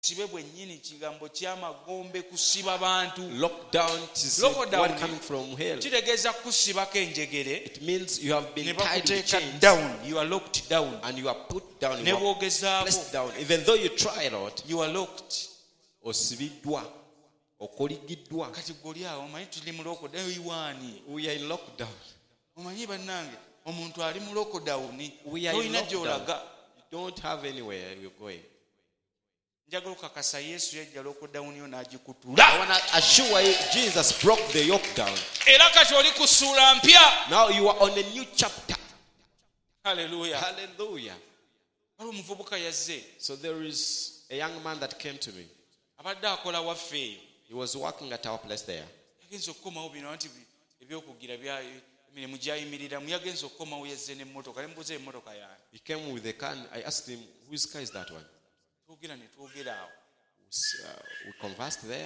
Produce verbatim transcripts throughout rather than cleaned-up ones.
sibe bwennyini kigambo ky'amagombe kusiba bantu. Lockdown is Lockdown what coming from hell. Kitegeeza kusibako enjegere. It means you have been Ne tied with bakuteeka chains down. You are locked down. and you are put down. Ne You are bwogezaako. placed down. Even though you try a lot, You are locked. osibiddwa, okoligiddwa. Kati goli awo omanyi tuli mu lockdown iwaani. We are in lockdown. Omanyi bannange omuntu ali mu lockdown. We are in Tolina lockdown. gy'olaga. You don't have anywhere you're going. Njagala okakasa Yesu yajja lockdown yo I n'agikutula. want to assure you, Jesus broke the yoke down. Era kati oli ku ssuula mpya. Now you are on a new chapter. Hallelujah. Hallelujah. Waliwo omuvubuka yazze. So there is a young man that came to me. Abadde akola waffe eyo. He was working at our place there. Yagenza okukomawo bino nti ebyokugira bya emirimu gyayimiriramu. Yagenza okukomawo yazze n'emmotoka. Ne mbuuza emmotoka yange. He came with a car. And I asked him, whose car is that one? Twogera ne twogera awo. Uh, we conversed there.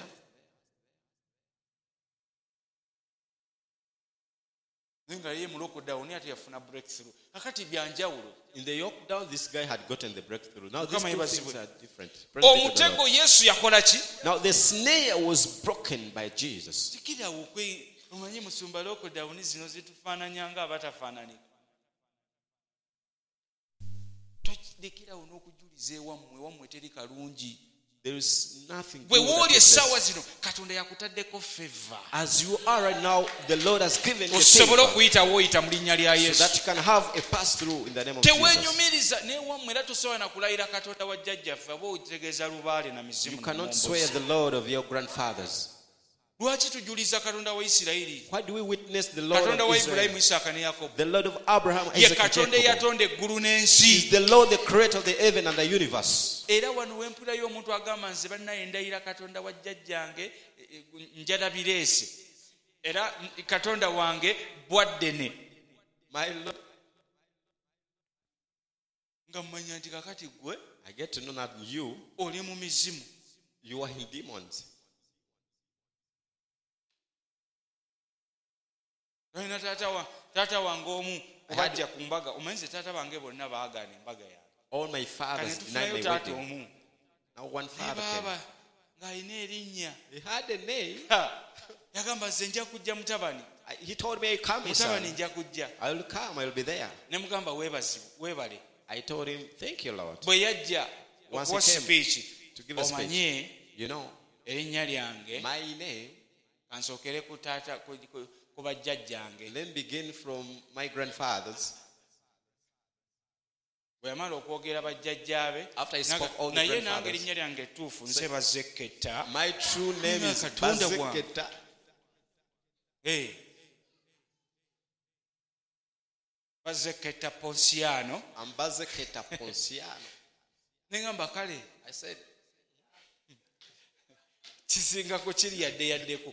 Nga ye mu lockdown ate yafuna breakthrough. Kakati byanjawulo. In the lockdown, this guy had gotten the breakthrough. Now these Mukama two yebazibwe. things are different. Praise be to the Omutego Lord. Yesu yakola ki? Now the snare was broken by Jesus. Tikira okwe omanyi musumba lockdown zino zitufaananya nga abatafaanani. Todekerawo n'okujuliza ewammwe wammwe teri kalungi. There is nothing Bwe good that wooli takes essaawa place. zino Katonda yakutaddeko favor. As you are right now, the Lord has given you Osobole favor okuyitawo oyita mu linnya lya so Yesu. that you can have a pass through in the name of Jesus. Teweenyumiriza n'ewammwe era tosobola na kulayira Katonda wa jjajjaffe aba otegeeza lubaale na mizimu. You cannot n'omumbozi. swear the Lord of your grandfathers. Lwaki tujuliza Katonda wa Isirayiri? Why do we witness the Lord Katonda of wa Israel? Ibulayimu, Isaaka ne Yakobo. The Lord of Abraham, Ye Isaac, and Katonda Jacob. eyatonda eggulu He n'ensi. is the Lord, the creator of the heaven and the universe. Era wano wempulayo omuntu agamba nze bannaye ndayira Katonda wa jjajjange e, e, njalabireese. Era n- Katonda wange bwaddene. My Lord, Nga mmanya nti kakati gwe I get to know that you, oli mu mizimu. you are in demons. Olina taata wa taata wange omu obajja ku mbaga. Omanyi nze taata bange bonna baagaana embaga yange. All my Kane fathers denied tufunayo my taata wedding. omu. Now one Naye father came. baaba ng'alina erinnya. He had a name. Ha! Yagamba nze nja kujja mutabani. I- He told me, come, Mutabani son. nja kujja. I will come, I will be there. Ne mugamba weebazibu weebale. I told him, thank you, Lord. Bwe yajja Once okuwa he came speech to give a speech. omanye You know, erinnya lyange my name, kansookere ku taata ku- ku- ku bajjajjange. let me begin from my grandfathers. Bwe yamala okwogera bajjajjaabe After he naga- spoke all the naye nange grandfathers. erinnya lyange ettuufu nze Bazekketta. My true name is Katonda wange. Bazeketa. Eh. Bazekketta Ponsiano. I'm Bazeketa Ponciano. Ne ngamba kale I said, kisingako kiri yadde yaddeko.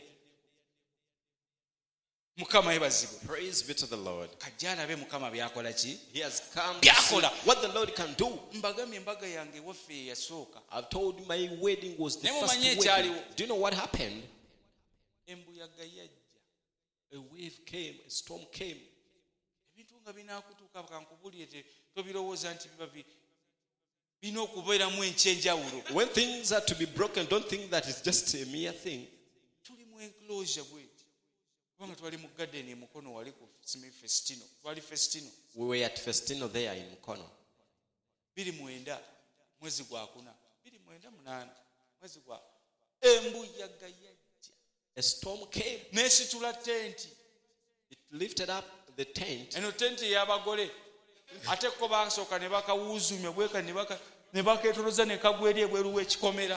Mukama yebazibwe. praise be to the Lord. Kajja alabe Mukama byakola ki? He has come to see Byakola. what the Lord can do. Mbagambye embaga yange waffe eyasooka. I've told you my wedding was the Naye first mumanyi wedding. ekyaliwo. Do you know what happened? Embuyaga yajja. A wave came, a storm came. Ebintu nga binaakutuuka kankubulire te tobirowooza nti biba bi- birina okubeeramu enkyenjawulo. When things are to be broken, don't think that it's just a mere thing. Tuli mu enclosure bweti. Kubanga twali mu garden e Mukono wali ku Simi Festino. Twali Festino. We were at Festino there in Mukono. biri mwenda mwezi gwa kuna. biri mwenda munaana mwezi gwa. Embuyaga yajja. A storm came. N'esitula tenti. It lifted up the tent. Eno tenti y'abagole. Ate ko baasooka ne bakawuuzumya bweka ne baka ne bakeetoloza ne kagwa eri ebweru w'ekikomera.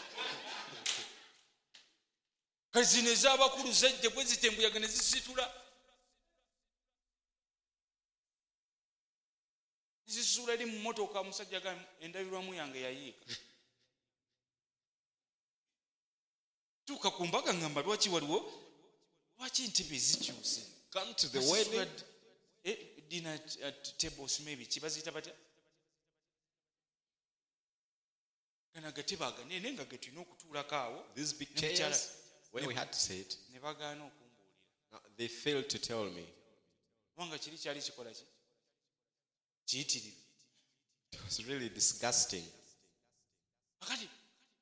Kati zino ez'abakulu zajja bwe zita embuyaga ne zisitula. Zisitula eri mu mmotoka omusajja agamba endabirwamu yange yayiika. Tuuka ku mbaga ngamba lwaki waliwo lwaki entebe zikyuse. Come to the wedding. Eh, dinner at tables maybe kibazita batya. Kana gatebe aganene nga getulina okutuulako awo. These big Ne mukyala- chairs where we had to sit. ne bagaana okumbuulira. Now, they failed to tell me. Kubanga kiri kyali kikola ki? Kiyitirivu. It was really disgusting. Akati